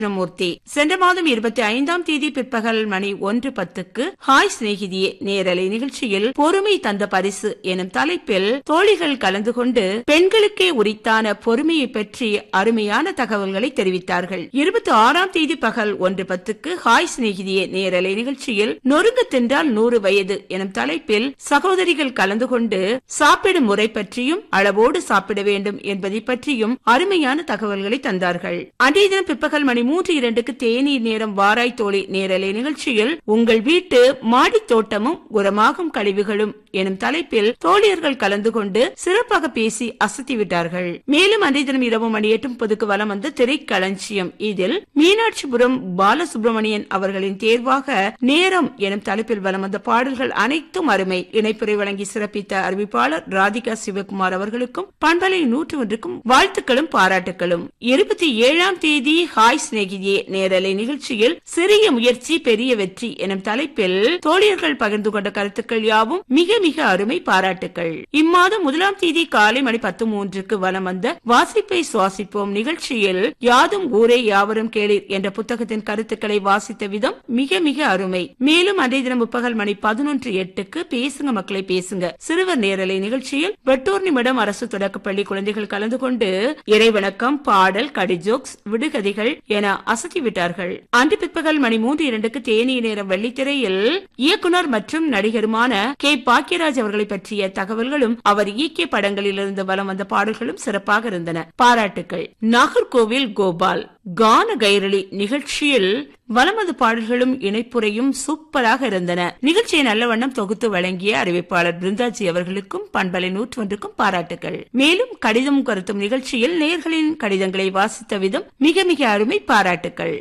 மூர்த்தி. சென்ற மாதம் 25ஆம் தேதி பிற்பகல் மணி 1:10க்கு ஹாய் சிநேகிதியே நேரலை நிகழ்ச்சியில் பொறுமை தந்த பரிசு எனும் தலைப்பில் தோழிகள் கலந்து கொண்டு பெண்களுக்கே உரித்தான பொறுமையை பற்றி அருமையான தகவல்களை தெரிவித்தார்கள். 26ஆம் தேதி பகல் 1:10க்கு ஹாய் சிநேகிதியே நேரலை நிகழ்ச்சியில் நொறுங்க தின்றால் 100 வயது எனும் தலைப்பில் சகோதரிகள் கலந்து கொண்டு சாப்பிடும் முறை பற்றியும் அளவோடு சாப்பிட வேண்டும் என்பதை பற்றியும் அருமையான தகவல்களை தந்தார்கள். அன்றைய தினம் பிற்பகல் மணி 3:02க்கு தேநீர் நேரம் வாராய் தோழி நேரலை நிகழ்ச்சியில் உங்கள் வீட்டு மாடி தோட்டமும் உரமாகும் கழிவுகளும் எனும் தலைப்பில் தோழியர்கள் கலந்து கொண்டு சிறப்பாக பேசி அசத்திவிட்டார்கள். மேலும் அன்றைய தினம் இரவு மணி 8:30க்கு வலம் வந்த திரைக்களஞ்சியம். இதில் மீனாட்சிபுரம் பாலசுப்ரமணியன் அவர்களின் தேர்வாக நேரம் எனும் தலைப்பில் வலம் வந்த பாடல்கள் அனைத்தும் அருமை. இணைப்புரை வழங்கி சிறப்பித்த அறிவிப்பாளர் ராதிகா சிவகுமார் அவர்களுக்கும் பண்பலை 101க்கும் வாழ்த்துக்களும் பாராட்டுகளும். 27ஆம் தேதி ஹாய் சிநேகிதியே நேரலை நிகழ்ச்சியில் சிறிய முயற்சி பெரிய வெற்றி எனும் தலைப்பில் தோழியர்கள் பகிர்ந்து கொண்ட கருத்துக்கள் யாவும் மிக மிக அருமை, பாராட்டுக்கள். இம்மாதம் 1ஆம் தேதி காலை மணி 10:03க்கு வலம் வந்த வாசிப்பை சுவாசிப்போம் நிகழ்ச்சியில் யாதும் ஊரே யாவரும் கேளீர் என்ற புத்தகத்தின் கருத்துக்களை வாசித்த விதம் மிக மிக அருமை. மேலும் அன்றைய தினம் முற்பகல் மணி 11:08க்கு பேசுங்க மக்களை பேசுங்க சிறுவர் நேரலை நிகழ்ச்சியில் வெட்டூர்னிமிடம் அரசு தொடக்கப்பள்ளி குழந்தைகள் கலந்து கொண்டு இறைவணக்கம், பாடல், கடிஜோக்ஸ், விடுகதைகள் என அசத்திவிட்டார்கள். அன்று பிற்பகல் மணி 3:02க்கு தேநீர் நேரம் வெள்ளித்திரையில் இயக்குனர் மற்றும் நடிகருமான கே. பாக்கியராஜ் அவர்களை பற்றிய தகவல்களும் அவர் இயக்கிய படங்களிலிருந்து வலம் வந்த பாடல்களும் சிறப்பாக இருந்தன, பாராட்டுக்கள். நாகர்கோவில் கோபால் கான கைரளி நிகழ்ச்சியில் வலமது பாடல்களும் இணைப்புரையும் சூப்பராக இருந்தன. நிகழ்ச்சியை நல்ல வண்ணம் தொகுத்து வழங்கிய அறிவிப்பாளர் பிருந்தாஜி அவர்களுக்கும் பண்பலை 101க்கும் பாராட்டுகள். மேலும் கடிதம் கருத்தும் நிகழ்ச்சியில் நேயர்களின் கடிதங்களை வாசித்த விதம் மிக மிக அருமை, பாராட்டுகள்.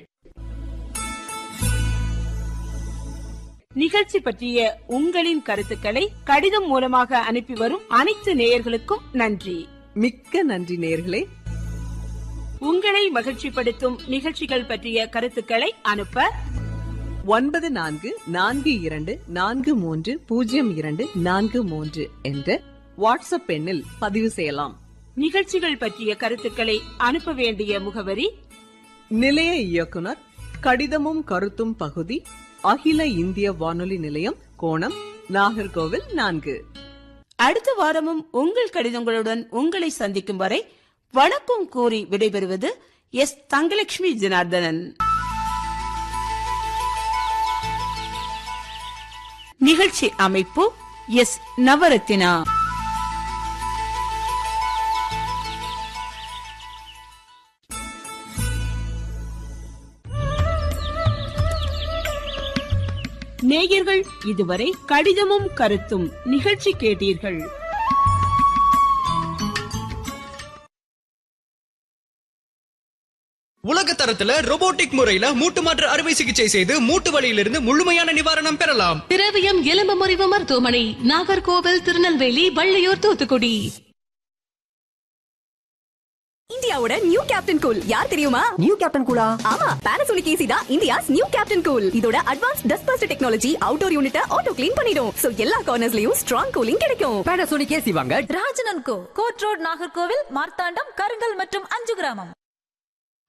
நிகழ்ச்சி பற்றிய உங்களின் கருத்துக்களை கடிதம் மூலமாக அனுப்பி வரும் அனைத்து நேயர்களுக்கும் நன்றி. மிக்க நன்றி நேயர்களே. உங்களை மகிழ்ச்சிப்படுத்தும் நிகழ்ச்சிகள் பற்றிய கருத்துக்களை அனுப்ப 942434304243 என்ற வாட்ஸ்அப் எண்ணில் பதிவு செய்யலாம். நிகழ்ச்சிகள் பற்றிய கருத்துக்களை அனுப்ப வேண்டிய முகவரி: நிலைய இயக்குனர், கடிதமும் கருத்தும் பகுதி, அகில இந்திய வானொலி நிலையம், கோணம், நாகர்கோவில் 4. அடுத்த வாரமும் உங்கள் கடிதங்களுடன் உங்களை சந்திக்கும் வரை வணக்கம் கூறி விடைபெறுவது எஸ். தங்கலட்சுமி ஜனார்தனன். நிகழ்ச்சி அமைப்பு எஸ். நவரத்தினா. நேயர்கள் இதுவரை கடிதமும் கருத்தும் நிகழ்ச்சி கேட்டீர்கள். உலக தரத்துல ரோபோட்டிக் முறையில மூட்டு மாற்று அறுவை சிகிச்சை செய்து மூட்டு வலியிலிருந்து முழுமையான நிவாரணம் பெறலாம். திரவியம் எலும்பு முறிவு மருத்துவமனை, நாகர்கோவில், திருநெல்வேலி, வள்ளியூர், தூத்துக்குடி. இந்தியாவோட நியூ கேப்டன் கூல் யார் தெரியுமா? நியூ கேப்டன் கூலா? ஆமா, பானாசோனிக் ஏசி தான் இந்தியாஸ் நியூ கேப்டன் கூல். இதோட advance dust Bastar technology outdoor யூனிட்ட auto clean பண்ணிடும். சோ எல்லா கார்னர்ஸ்லயும் ஸ்ட்ராங் கூலிங் கிடைக்கும். பானாசோனிக் ஏசி வாங்க. ராஜனன் கோ, கோட் ரோட், நாகர்கோவில், மார்த்தாண்டம், கருங்கல் மற்றும் 5 கிராமம்.